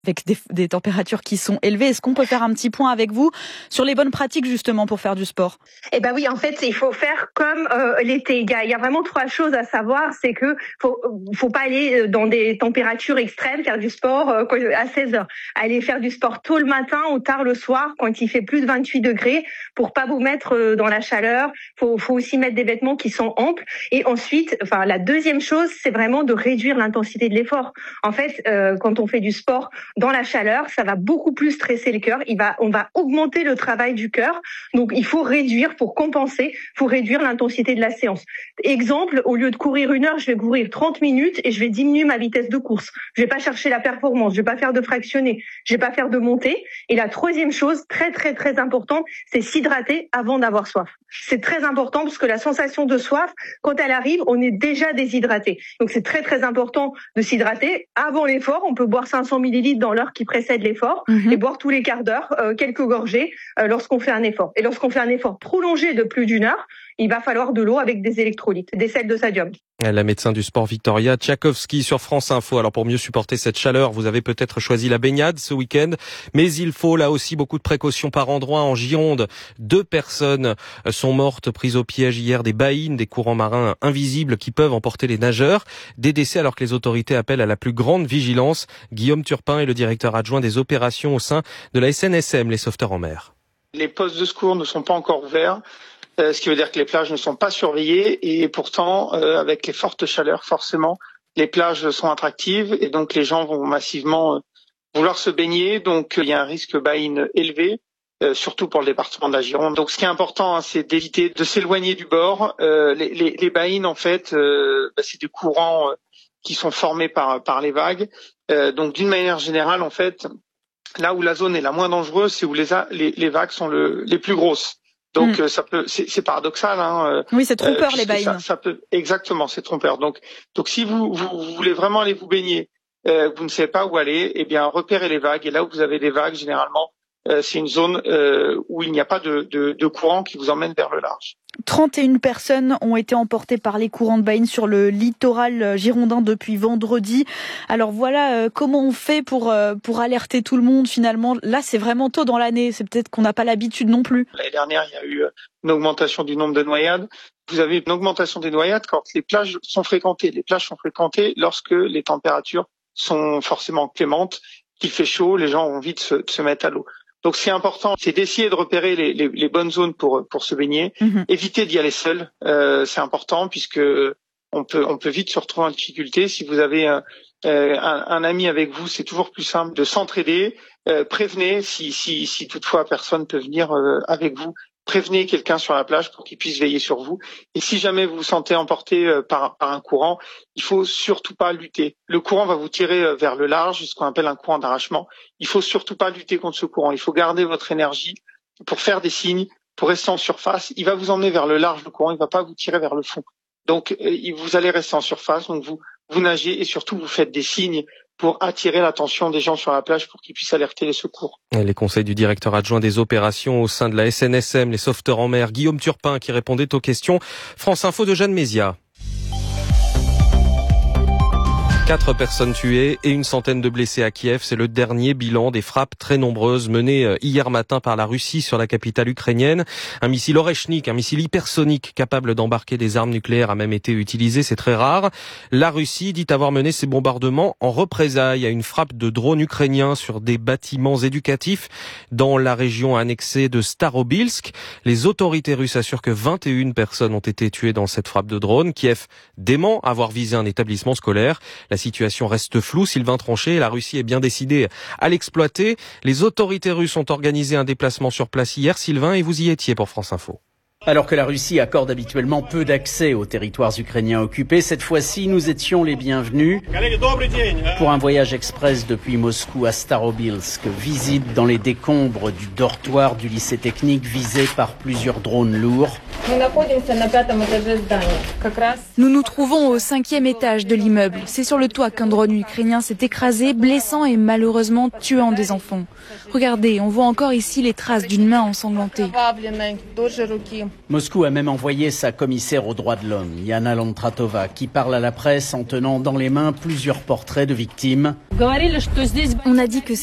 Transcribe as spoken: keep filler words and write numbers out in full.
avec des, des températures qui sont élevées. Est-ce qu'on peut faire un petit point avec vous sur les bonnes pratiques justement pour faire du sport? Eh ben oui, en fait, il faut faire comme euh, l'été. Il y, a, il y a vraiment trois choses à savoir. C'est que faut, faut pas aller dans des températures extrêmes, faire du sport euh, à seize heures. Aller faire du sport tôt le matin ou tard le soir quand il fait plus de vingt-huit degrés pour pas vous mettre euh, dans la chaleur. Faut, faut aussi mettre des vêtements qui sont amples. Et ensuite, enfin, la deuxième chose, c'est vraiment de réduire l'intensité de l'effort. En fait, euh, quand on fait du sport dans la chaleur, ça va beaucoup plus stresser le cœur. Il va, on va augmenter le travail du cœur. Donc, il faut réduire, pour compenser, il faut réduire l'intensité de la séance. Exemple, au lieu de courir une heure, je vais courir trente minutes et je vais diminuer ma vitesse de course. Je vais pas chercher la performance, je vais pas faire de fractionné, je vais pas faire de montée. Et la troisième chose, très, très, très importante, c'est s'hydrater avant d'avoir soif. C'est très important parce que la sensation de soif, quand elle arrive, on est déjà déshydraté. Donc, c'est très, très important de s'hydrater avant l'effort. On peut boire cinq cents millilitres dans l'heure qui précède l'effort mmh. et boire tous les quarts d'heure euh, quelques gorgées euh, lorsqu'on fait un effort. Et lorsqu'on fait un effort prolongé de plus d'une heure, il va falloir de l'eau avec des électrolytes, des sels de sodium. La médecin du sport Victoria Tchakovsky sur France Info. Alors pour mieux supporter cette chaleur, vous avez peut-être choisi la baignade ce week-end, mais il faut là aussi beaucoup de précautions par endroit. En Gironde, deux personnes sont mortes prises au piège hier des baïnes, des courants marins invisibles qui peuvent emporter les nageurs. Des décès alors que les autorités appellent à la plus grande vigilance. Guillaume Turpin est le directeur adjoint des opérations au sein de la S N S M, les sauveteurs en mer. Les postes de secours ne sont pas encore ouverts. Euh, ce qui veut dire que les plages ne sont pas surveillées et pourtant, euh, avec les fortes chaleurs, forcément, les plages sont attractives et donc les gens vont massivement euh, vouloir se baigner. Donc, il y a un risque baïne élevé, euh, surtout pour le département de la Gironde. Donc, ce qui est important, hein, c'est d'éviter de s'éloigner du bord. Euh, les, les, les baïnes, en fait, euh, bah, c'est des courants euh, qui sont formés par, par les vagues. Euh, donc, d'une manière générale, en fait, là où la zone est la moins dangereuse, c'est où les, les, les vagues sont le, les plus grosses. Donc mmh. ça peut, c'est, c'est paradoxal. Hein, oui, c'est trompeur euh, les baïnes. Ça, ça peut, exactement, c'est trompeur. Donc, donc si vous, vous, vous voulez vraiment aller vous baigner, euh, vous ne savez pas où aller, eh bien repérez les vagues. Et là où vous avez des vagues, généralement, euh, c'est une zone euh, où il n'y a pas de, de, de courant qui vous emmène vers le large. trente et une personnes ont été emportées par les courants de baïne sur le littoral girondin depuis vendredi. Alors voilà, euh, comment on fait pour euh, pour alerter tout le monde finalement? Là, c'est vraiment tôt dans l'année. C'est peut-être qu'on n'a pas l'habitude non plus. L'année dernière, il y a eu une augmentation du nombre de noyades. Vous avez une augmentation des noyades quand les plages sont fréquentées. Les plages sont fréquentées lorsque les températures sont forcément clémentes, qu'il fait chaud, les gens ont envie de se, de se mettre à l'eau. Donc, ce qui est important, c'est d'essayer de repérer les, les, les bonnes zones pour pour se baigner. Mmh. Éviter d'y aller seul, euh, c'est important puisque on peut on peut vite se retrouver en difficulté. Si vous avez un, euh, un, un ami avec vous, c'est toujours plus simple de s'entraider. Euh, prévenez si si si toutefois personne peut venir euh, avec vous. Prévenez quelqu'un sur la plage pour qu'il puisse veiller sur vous. Et si jamais vous vous sentez emporté euh, par, par un courant, il faut surtout pas lutter. Le courant va vous tirer euh, vers le large, ce qu'on appelle un courant d'arrachement. Il faut surtout pas lutter contre ce courant. Il faut garder votre énergie pour faire des signes, pour rester en surface. Il va vous emmener vers le large, le courant. Il va pas vous tirer vers le fond. Donc, euh, vous allez rester en surface. Donc, vous, vous nagez et surtout, vous faites des signes pour attirer l'attention des gens sur la plage pour qu'ils puissent alerter les secours. Et les conseils du directeur adjoint des opérations au sein de la S N S M, les sauveteurs en mer, Guillaume Turpin, qui répondait aux questions. France Info de Jeanne Mézia. Quatre personnes tuées et une centaine de blessés à Kiev. C'est le dernier bilan des frappes très nombreuses menées hier matin par la Russie sur la capitale ukrainienne. Un missile Oreshnik, un missile hypersonique capable d'embarquer des armes nucléaires a même été utilisé. C'est très rare. La Russie dit avoir mené ces bombardements en représailles à une frappe de drones ukrainiens sur des bâtiments éducatifs dans la région annexée de Starobilsk. Les autorités russes assurent que vingt et une personnes ont été tuées dans cette frappe de drone. Kiev dément avoir visé un établissement scolaire. La situation reste floue. Sylvain Tronchet, la Russie est bien décidée à l'exploiter. Les autorités russes ont organisé un déplacement sur place hier. Sylvain, et vous y étiez pour France Info. Alors que la Russie accorde habituellement peu d'accès aux territoires ukrainiens occupés, cette fois-ci, nous étions les bienvenus pour un voyage express depuis Moscou à Starobilsk. Visite dans les décombres du dortoir du lycée technique visé par plusieurs drones lourds. Nous nous trouvons au cinquième étage de l'immeuble. C'est sur le toit qu'un drone ukrainien s'est écrasé, blessant et malheureusement tuant des enfants. Regardez, on voit encore ici les traces d'une main ensanglantée. Moscou a même envoyé sa commissaire aux droits de l'homme, Yana Lantratova, qui parle à la presse en tenant dans les mains plusieurs portraits de victimes. On a dit que